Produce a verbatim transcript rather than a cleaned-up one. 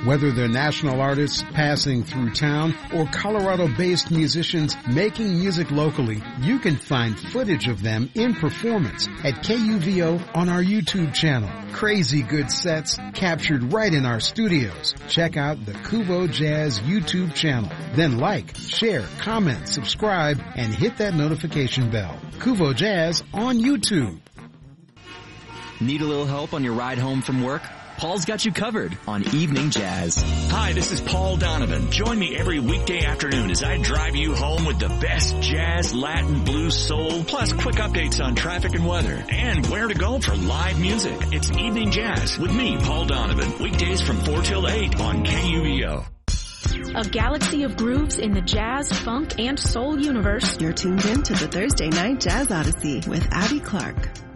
Whether they're national artists passing through town or Colorado-based musicians making music locally, you can find footage of them in performance at K U V O on our YouTube channel. Crazy good sets captured right in our studios. Check out the Kuvo Jazz YouTube channel. Then like, share, comment, subscribe, and hit that notification bell. Kuvo Jazz on YouTube. Need a little help on your ride home from work? Paul's got you covered on Evening Jazz. Hi, this is Paul Donovan. Join me every weekday afternoon as I drive you home with the best jazz, Latin, blues, soul, plus quick updates on traffic and weather, and where to go for live music. It's Evening Jazz with me, Paul Donovan, weekdays from four till eight on K U V O. A galaxy of grooves in the jazz, funk, and soul universe. You're tuned in to the Thursday Night Jazz Odyssey with Abby Clark.